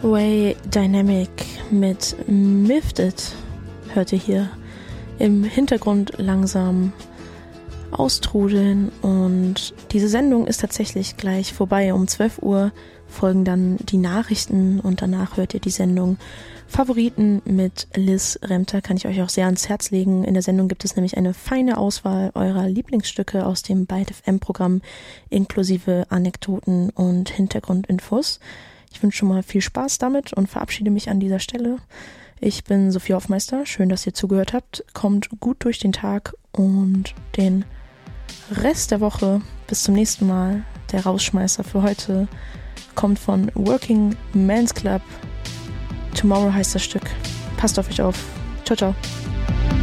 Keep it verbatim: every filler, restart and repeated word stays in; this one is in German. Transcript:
Way Dynamic mit Mifted hört ihr hier im Hintergrund langsam austrudeln, und diese Sendung ist tatsächlich gleich vorbei. Um zwölf Uhr folgen dann die Nachrichten und danach hört ihr die Sendung Favoriten mit Liz Remter. Kann ich euch auch sehr ans Herz legen. In der Sendung gibt es nämlich eine feine Auswahl eurer Lieblingsstücke aus dem Byte F M-Programm inklusive Anekdoten und Hintergrundinfos. Ich wünsche schon mal viel Spaß damit und verabschiede mich an dieser Stelle. Ich bin Sophie Hoffmeister. Schön, dass ihr zugehört habt. Kommt gut durch den Tag und den Rest der Woche. Bis zum nächsten Mal. Der Rausschmeißer für heute kommt von Working Men's Club. Tomorrow heißt das Stück. Passt auf euch auf. Ciao, ciao.